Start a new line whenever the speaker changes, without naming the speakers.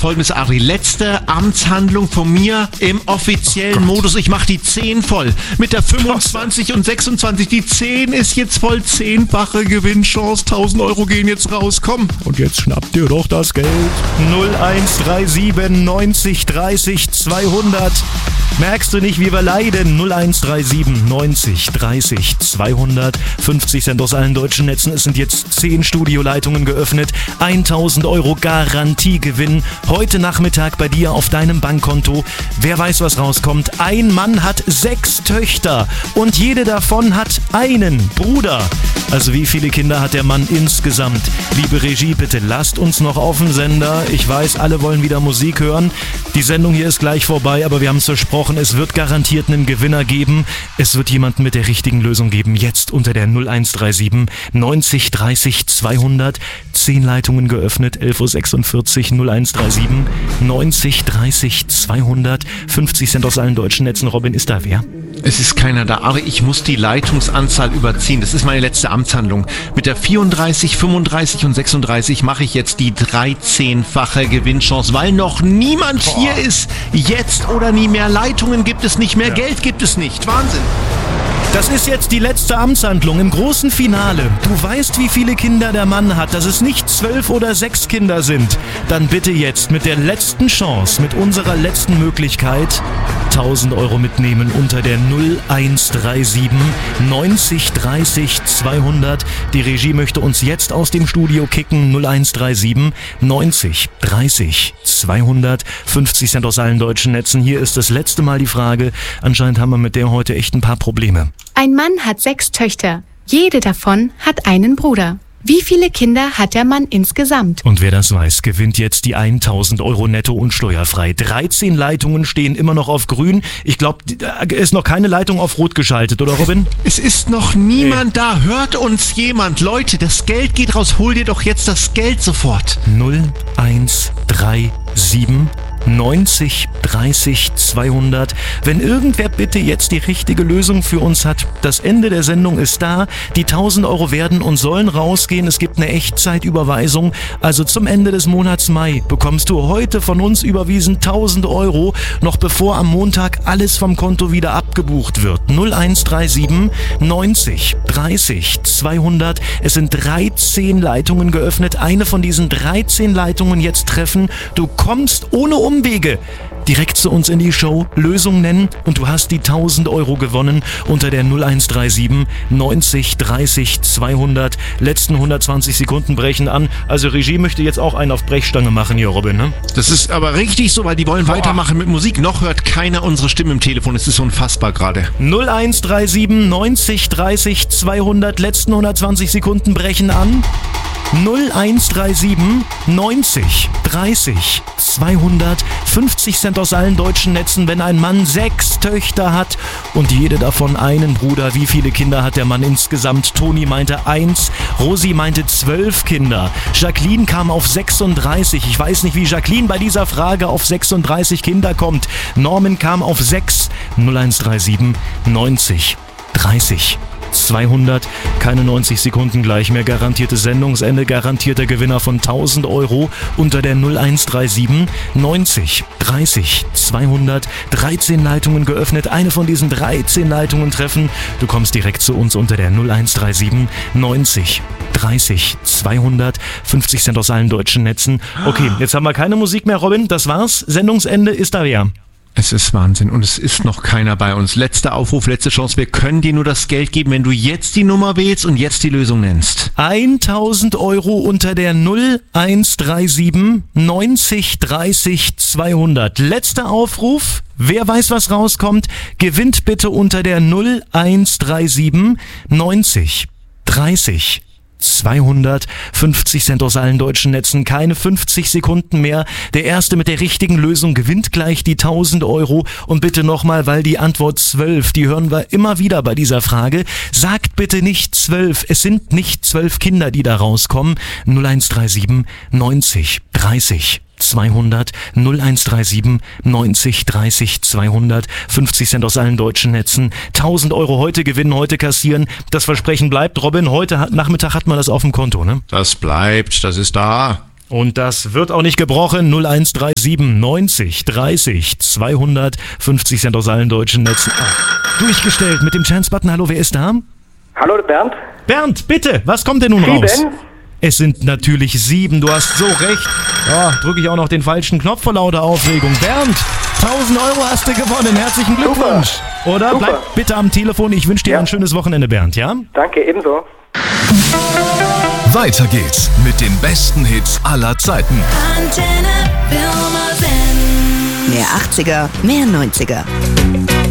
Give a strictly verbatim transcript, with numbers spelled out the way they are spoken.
folgendes, Adri. Letzte Amtshandlung von mir im offiziellen
oh
Modus. Ich mache die zehn voll. Mit der fünfundzwanzig und sechsundzwanzig. Die zehn ist jetzt voll. Zehnfache Gewinnchance. tausend Euro gehen jetzt raus. Komm.
Und jetzt schnappt ihr doch das Geld. null eins drei sieben neunzig dreißig zweihundert. Merkst du nicht, wie wir leiden? null eins drei sieben neunzig dreißig zweihundert. fünfzig Cent aus allen deutschen Netzen. Es sind jetzt zehn Studioleitungen geöffnet. tausend Euro Garantiegewinn. Heute Nachmittag bei dir auf deinem Bankkonto. Wer weiß, was rauskommt. Ein Mann hat sechs Töchter und jede davon hat einen Bruder. Also wie viele Kinder hat der Mann insgesamt? Liebe Regie, bitte lasst uns noch auf den Sender. Ich weiß, alle wollen wieder Musik hören. Die Sendung hier ist gleich vorbei, aber wir haben es versprochen, es wird garantiert einen Gewinner geben. Es wird jemanden mit der richtigen Lösung geben. Jetzt unter der null eins drei sieben neunzig dreißig zweihundert. zehn Leitungen geöffnet, elf Uhr sechsundvierzig, null eins drei sieben neunzig dreißig zweihundert. fünfzig Cent aus allen deutschen Netzen. Robin, ist da wer?
Es ist keiner da, aber ich muss die Leitungsanzahl überziehen. Das ist meine letzte Amtshandlung. Mit der vierunddreißig, fünfunddreißig und sechsunddreißig mache ich jetzt die dreizehnfache Gewinnchance, weil noch niemand Boah. hier ist. Jetzt oder nie mehr. Leitungen gibt es nicht mehr, ja. Geld gibt es nicht. Wahnsinn.
Das ist jetzt die letzte Amtshandlung im großen Finale. Du weißt, wie viele Kinder der Mann hat, dass es nicht zwölf oder sechs Kinder sind. Dann bitte jetzt mit der letzten Chance, mit unserer letzten Möglichkeit, tausend Euro mitnehmen unter der null eins drei sieben neunzig dreißig zweihundert. Die Regie möchte uns jetzt aus dem Studio kicken. null eins drei sieben neunzig dreißig zweihundert. fünfzig Cent aus allen deutschen Netzen. Hier ist das letzte Mal die Frage. Anscheinend haben wir mit der heute echt ein paar Probleme.
Ein Mann hat sechs Töchter. Jede davon hat einen Bruder. Wie viele Kinder hat der Mann insgesamt?
Und wer das weiß, gewinnt jetzt die tausend Euro netto und steuerfrei. dreizehn Leitungen stehen immer noch auf grün. Ich glaube, es ist noch keine Leitung auf rot geschaltet, oder Robin?
Es ist noch niemand hey. da. Hört uns jemand. Leute, das Geld geht raus. Hol dir doch jetzt das Geld sofort.
null eins drei sieben neunzig dreißig zweihundert. Wenn irgendwer bitte jetzt die richtige Lösung für uns hat, das Ende der Sendung ist da. Die tausend Euro werden und sollen rausgehen. Es gibt eine Echtzeitüberweisung. Also zum Ende des Monats Mai bekommst du heute von uns überwiesen tausend Euro, noch bevor am Montag alles vom Konto wieder abgebucht wird. null eins drei sieben neunzig dreißig zweihundert. Es sind dreizehn Leitungen geöffnet. Eine von diesen dreizehn Leitungen jetzt treffen. Du kommst ohne Umwege direkt zu uns in die Show, Lösung nennen und du hast die tausend Euro gewonnen unter der null eins drei sieben neunzig dreißig zweihundert. Letzten hundertzwanzig Sekunden brechen an. Also Regie möchte jetzt auch einen auf Brechstange machen hier, Robin, ne?
Das ist aber richtig so, weil die wollen Boah. weitermachen mit Musik. Noch hört keiner unsere Stimme im Telefon. Es ist unfassbar gerade.
null eins drei sieben neunzig dreißig zweihundert. Letzten hundertzwanzig Sekunden brechen an. null eins drei sieben neunzig dreißig zweihundert. fünfzig Cent aus allen deutschen Netzen, wenn ein Mann sechs Töchter hat und jede davon einen Bruder. Wie viele Kinder hat der Mann insgesamt? Toni meinte eins, Rosi meinte zwölf Kinder. Jacqueline kam auf sechsunddreißig. Ich weiß nicht, wie Jacqueline bei dieser Frage auf sechsunddreißig Kinder kommt. Norman kam auf sechs. null eins drei sieben neunzig dreißig zweihundert. Keine neunzig Sekunden gleich mehr. Garantiertes Sendungsende, garantierter Gewinner von tausend Euro unter der null eins drei sieben neunzig dreißig zweihundert. dreizehn Leitungen geöffnet. Eine von diesen dreizehn Leitungen treffen. Du kommst direkt zu uns unter der null eins drei sieben neunzig dreißig zweihundert. fünfzig Cent aus allen deutschen Netzen. Okay, jetzt haben wir keine Musik mehr, Robin. Das war's. Sendungsende ist da wer?
Es ist Wahnsinn und es ist noch keiner bei uns. Letzter Aufruf, letzte Chance. Wir können dir nur das Geld geben, wenn du jetzt die Nummer wählst und jetzt die Lösung nennst.
tausend Euro unter der null eins drei sieben neunzig dreißig zweihundert. Letzter Aufruf. Wer weiß, was rauskommt, gewinnt bitte unter der null eins drei sieben neunzig dreißig zweihundert. fünfzig Cent aus allen deutschen Netzen, keine fünfzig Sekunden mehr. Der Erste mit der richtigen Lösung gewinnt gleich die tausend Euro. Und bitte nochmal, weil die Antwort zwölf, die hören wir immer wieder bei dieser Frage. Sagt bitte nicht zwölf, es sind nicht zwölf Kinder, die da rauskommen. null eins drei sieben neunzig dreißig zweihundert, null eins drei sieben neunzig dreißig zweihundert, fünfzig Cent aus allen deutschen Netzen, tausend Euro heute gewinnen, heute kassieren. Das Versprechen bleibt. Robin, heute Nachmittag hat man das auf dem Konto, ne?
Das bleibt, das ist da.
Und das wird auch nicht gebrochen. null eins drei sieben neunzig dreißig zweihundertfünfzig Cent aus allen deutschen Netzen. Ah, durchgestellt mit dem Chance-Button. Hallo, wer ist da?
Hallo, Bernd.
Bernd, bitte, was kommt denn nun
Sieben.
raus? Es sind natürlich sieben, du hast so recht. Ja, drücke ich auch noch den falschen Knopf vor lauter Aufregung. Bernd, tausend Euro hast du gewonnen. Herzlichen Glückwunsch.
Super.
Oder?
Super.
Bleib bitte am Telefon. Ich wünsche dir
Ja.
ein schönes Wochenende, Bernd, ja?
Danke, ebenso.
Weiter geht's mit den besten Hits aller Zeiten.
Antenne Wilmersinn.
Mehr achtziger, mehr neunziger.